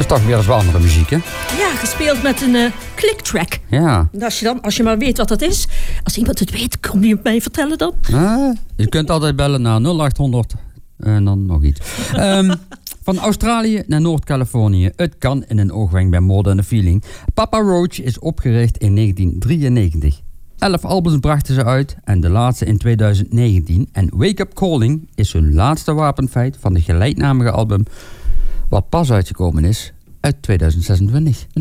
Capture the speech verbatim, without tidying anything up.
is toch weer eens wat andere muziek, hè? Ja, gespeeld met een uh, clicktrack. Ja. Als je, dan, als je maar weet wat dat is. Als iemand het weet, kom je mij vertellen dan. Ah, je kunt altijd bellen naar nul acht honderd en dan nog iets. Um, van Australië naar Noord-Californië. Het kan in een oogwenk bij More Than a Feeling. Papa Roach is opgericht in negentien drieënnegentig. Elf albums brachten ze uit en de laatste in tweeduizend negentien. En Wake Up Calling is hun laatste wapenfeit van de gelijknamige album wat pas uitgekomen is uit tweeduizend zesentwintig.